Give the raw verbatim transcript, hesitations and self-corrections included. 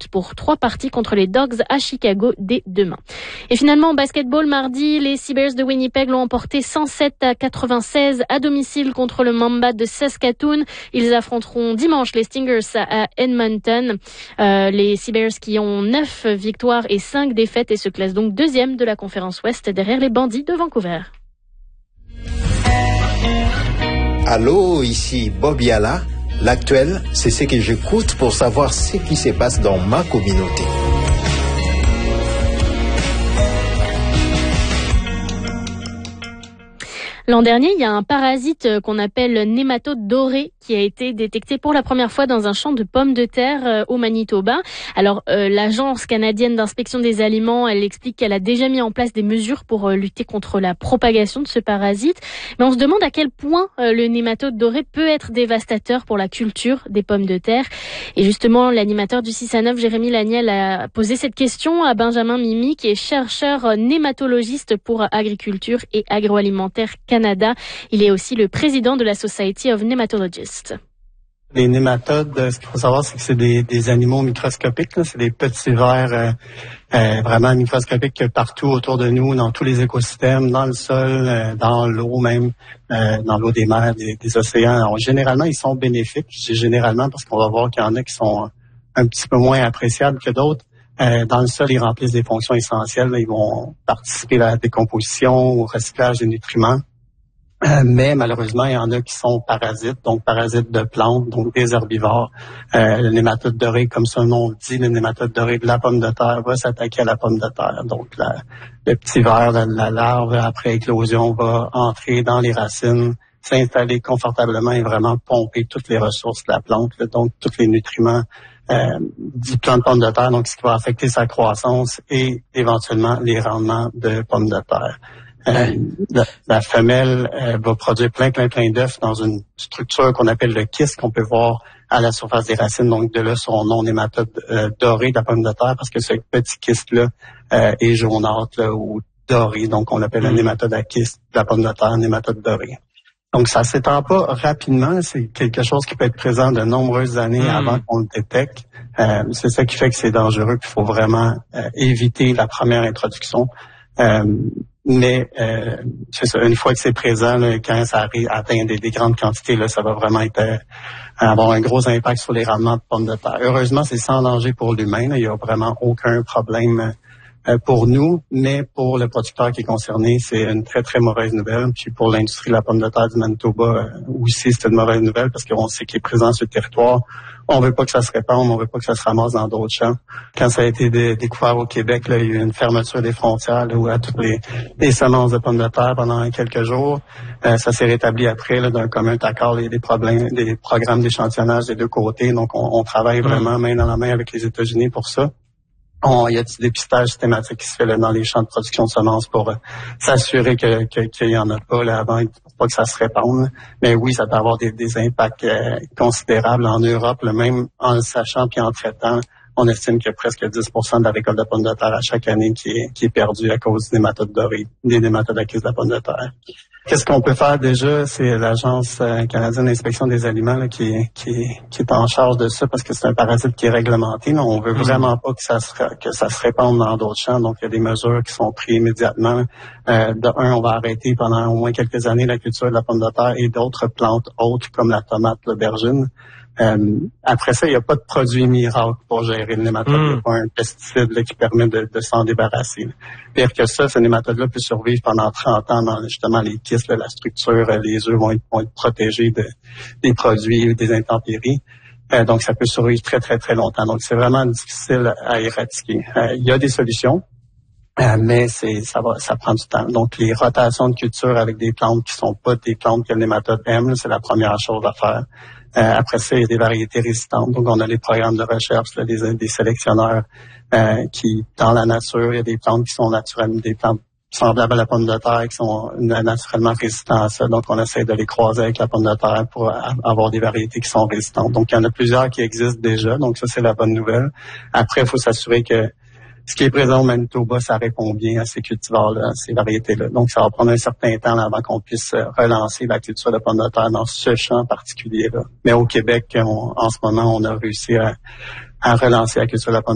pour trois parties contre les Dogs à Chicago dès demain. Et finalement, en basketball, mardi, les Seabears de Winnipeg l'ont emporté cent sept à quatre-vingt-seize à domicile contre le Mamba de Saskatoon. Ils affronteront dimanche les Stingers à Edmonton. Euh, les Seabears qui ont neuf victoires et cinq défaites et se classent donc deuxième de la conférence Ouest derrière les Bandits de Vancouver. Allô, ici Bobby Alla. L'actuel, c'est ce que j'écoute pour savoir ce qui se passe dans ma communauté. L'an dernier, il y a un parasite qu'on appelle nématode doré qui a été détecté pour la première fois dans un champ de pommes de terre au Manitoba. Alors, euh, l'agence canadienne d'inspection des aliments, elle explique qu'elle a déjà mis en place des mesures pour lutter contre la propagation de ce parasite. Mais on se demande à quel point euh, le nématode doré peut être dévastateur pour la culture des pommes de terre. Et justement, l'animateur du six à neuf, Jérémy Laniel, a posé cette question à Benjamin Mimi, qui est chercheur nématologiste pour agriculture et agroalimentaire canadien. Canada. Il est aussi le président de la Society of Nematologists. Les nématodes, ce qu'il faut savoir, c'est que c'est des, des animaux microscopiques. Là. C'est des petits vers euh, euh, vraiment microscopiques partout autour de nous, dans tous les écosystèmes, dans le sol, euh, dans l'eau même, euh, dans l'eau des mers, des, des océans. Alors, généralement, ils sont bénéfiques. Je dis généralement parce qu'on va voir qu'il y en a qui sont un petit peu moins appréciables que d'autres. Euh, dans le sol, ils remplissent des fonctions essentielles. Là. Ils vont participer à la décomposition, au recyclage des nutriments. Euh, mais malheureusement, il y en a qui sont parasites, donc parasites de plantes, donc des herbivores. Euh, le nématode doré, comme son nom le dit, le nématode doré de la pomme de terre va s'attaquer à la pomme de terre. Donc la, le petit ver, la, la larve, après éclosion, va entrer dans les racines, s'installer confortablement et vraiment pomper toutes les ressources de la plante, là, donc tous les nutriments euh, du plant de pomme de terre, donc ce qui va affecter sa croissance et éventuellement les rendements de pommes de terre. Euh, la, la femelle euh, va produire plein, plein, plein d'œufs dans une structure qu'on appelle le kyste qu'on peut voir à la surface des racines. Donc, de là, son nom nématode euh, doré de la pomme de terre parce que ce petit kyste-là euh, est jaunâtre là, ou doré. Donc, on l'appelle un nématode à kyste de la pomme de terre, nématode doré. Donc, ça s'étend pas rapidement. C'est quelque chose qui peut être présent de nombreuses années mmh. avant qu'on le détecte. Euh, c'est ça qui fait que c'est dangereux. Il faut vraiment euh, éviter la première introduction. Euh, mais euh, c'est ça, une fois que c'est présent, là, quand ça arrive, atteint des, des grandes quantités, là, ça va vraiment être, euh, avoir un gros impact sur les rendements de pommes de terre. Heureusement, c'est sans danger pour l'humain. Là, il n'y a vraiment aucun problème euh, pour nous, mais pour le producteur qui est concerné, c'est une très, très mauvaise nouvelle. Puis pour l'industrie de la pomme de terre du Manitoba euh, aussi, c'est une mauvaise nouvelle parce qu'on sait qu'il est présent sur le territoire. On veut pas que ça se répande, on veut pas que ça se ramasse dans d'autres champs. Quand ça a été dé- découvert au Québec, là, il y a eu une fermeture des frontières là, où à toutes les, les semences de pommes de terre pendant quelques jours. Euh, ça s'est rétabli après là, d'un commun accord. Il y a des problèmes, des programmes d'échantillonnage des deux côtés. Donc, on, on travaille vraiment main dans la main avec les États-Unis pour ça. On, il y a du dépistage systématique qui se fait là, dans les champs de production de semences pour euh, s'assurer que, que, qu'il y en a pas là avant, pour pas que ça se répande. Mais oui, ça peut avoir des, des impacts euh, considérables en Europe, là, même en le sachant puis en traitant. On estime qu'il y a presque dix pour cent de la récolte de pommes de terre à chaque année qui est, qui est perdue à cause des nématodes dorés, des nématodes à cause de la pomme de terre. Qu'est-ce qu'on peut faire déjà? C'est l'Agence canadienne d'inspection des aliments là, qui, qui, qui est en charge de ça parce que c'est un parasite qui est réglementé. Là. On veut vraiment pas que ça se, que ça se répande dans d'autres champs. Donc, il y a des mesures qui sont prises immédiatement. Euh, de un, on va arrêter pendant au moins quelques années la culture de la pomme de terre et d'autres plantes autres comme la tomate, l'aubergine. Euh, après ça, il n'y a pas de produit miracle pour gérer le nématode. Il n'y a pas un pesticide là, qui permet de, de s'en débarrasser. Là. Pire que ça, ce nématode-là peut survivre pendant trente ans dans justement les kystes, là, la structure, les œufs vont être, vont être protégés de, des produits, des intempéries. Euh, donc, ça peut survivre très, très, très longtemps. Donc, c'est vraiment difficile à éradiquer. Euh, il y a des solutions. Euh, mais c'est ça va ça prend du temps. Donc les rotations de culture avec des plantes qui sont pas des plantes que le nématode aime, c'est la première chose à faire. Euh, après ça, il y a des variétés résistantes. Donc on a les programmes de recherche, là, des, des sélectionneurs euh, qui, dans la nature, il y a des plantes qui sont naturellement des plantes semblables à la pomme de terre qui sont naturellement résistantes à ça. Donc on essaie de les croiser avec la pomme de terre pour avoir des variétés qui sont résistantes. Donc il y en a plusieurs qui existent déjà. Donc ça c'est la bonne nouvelle. Après, il faut s'assurer que ce qui est présent au Manitoba, ça répond bien à ces cultivars-là, à ces variétés-là. Donc, ça va prendre un certain temps là, avant qu'on puisse relancer la culture de pommes de terre dans ce champ particulier-là. Mais au Québec, on, en ce moment, on a réussi à, à relancer la culture de la pomme de terre.